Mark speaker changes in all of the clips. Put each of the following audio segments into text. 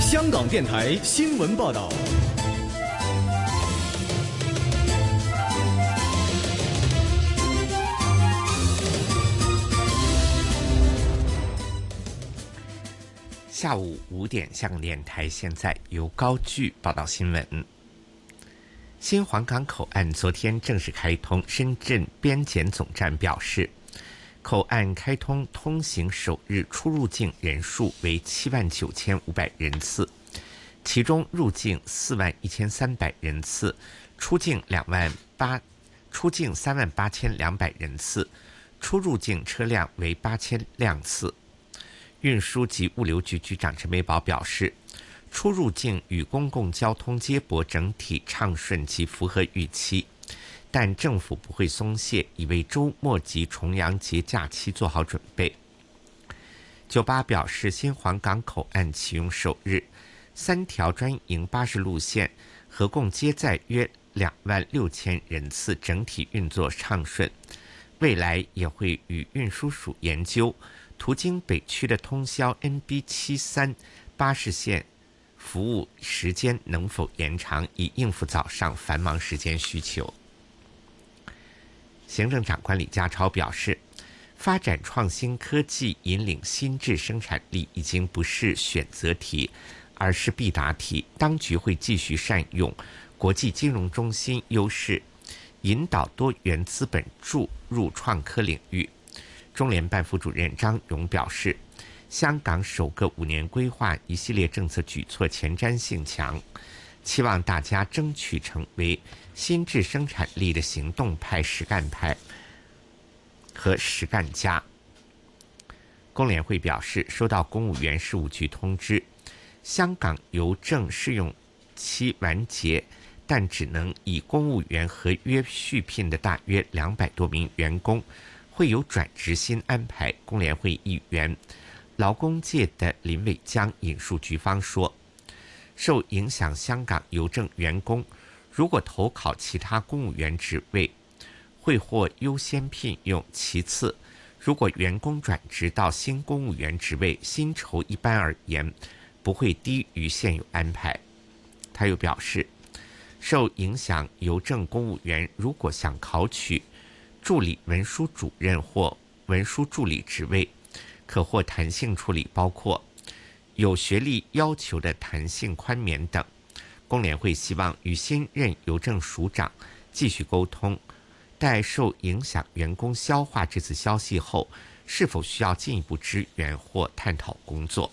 Speaker 1: 香港电台新闻报道。
Speaker 2: 下午5点，香港电台现在由高炬报道新闻。新皇岗口岸昨天正式开通，深圳边检总站表示，口岸开通通行首日出入境人数为79500人次，其中入境41300人次，出境38200人次，出入境车辆为8000辆次。运输及物流局局长陈美宝表示，出入境与公共交通接驳整体畅顺及符合预期，但政府不会松懈，以为周末及重阳节假期做好准备。98表示，新皇岗口岸启用首日，3条专营巴士路线合共接载约26000人次，整体运作畅顺。未来也会与运输署研究途经北区的通宵 NB73 巴士线服务时间能否延长，以应付早上繁忙时间需求。行政长官李家超表示，发展创新科技引领新质生产力已经不是选择题，而是必答题。当局会继续善用国际金融中心优势，引导多元资本注入创科领域。中联办副主任张勇表示，香港首个5年规划一系列政策举措前瞻性强，期望大家争取成为新质生产力的行动派、实干派和实干家。工联会表示，收到公务员事务局通知，香港邮政试用期完结，但只能以公务员合约续聘的大约200多名员工会有转职新安排。工联会议员劳工界的林伟江引述局方说，受影响香港邮政员工如果投考其他公务员职位，会获优先聘用。其次，如果员工转职到新公务员职位，薪酬一般而言不会低于现有安排。他又表示，受影响邮政公务员如果想考取助理文书主任或文书助理职位，可获弹性处理，包括有学历要求的弹性宽免等。工联会希望与新任邮政署长继续沟通，待受影响员工消化这次消息后，是否需要进一步支援或探讨工作。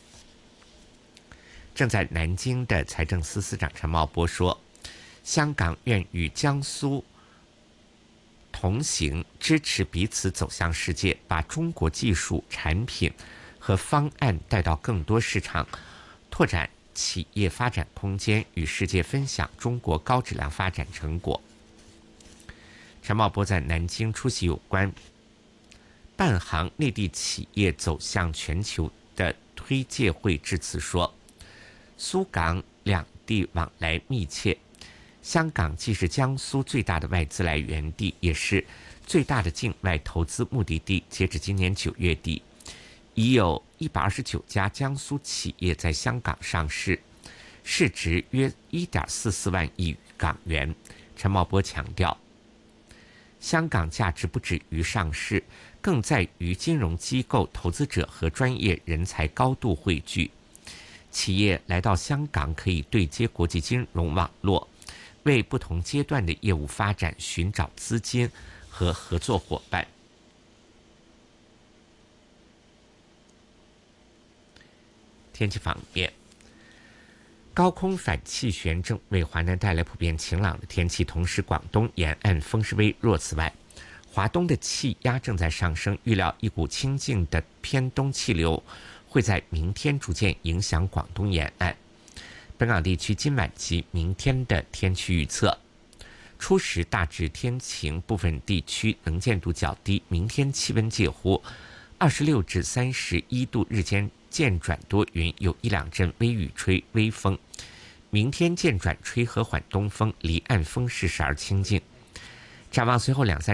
Speaker 2: 正在南京的财政司司长陈茂波说，香港愿与江苏同行，支持彼此走向世界，把中国技术、产品和方案带到更多市场，拓展企业发展空间，与世界分享中国高质量发展成果。陈茂波在南京出席有关办行内地企业走向全球的推介会致辞说，苏港两地往来密切，香港既是江苏最大的外资来源地，也是最大的境外投资目的地。截至今年9月底，已有129家江苏企业在香港上市，市值约1.44万亿港元。陈茂波强调，香港价值不止于上市，更在于金融机构、投资者和专业人才高度汇聚。企业来到香港可以对接国际金融网络，为不同阶段的业务发展寻找资金和合作伙伴。天气方面，高空反气旋正为华南带来普遍晴朗的天气，同时广东沿岸风势微弱。此外，华东的气压正在上升，预料一股清劲的偏东气流会在明天逐渐影响广东沿岸。本港地区今晚及明天的天气预测：初时大致天晴，部分地区能见度较低。明天气温介乎26至31度，日间渐转多云，有1、2阵微雨，吹微风。明天渐转吹和缓东风，离岸风势时而清劲。展望随后2、3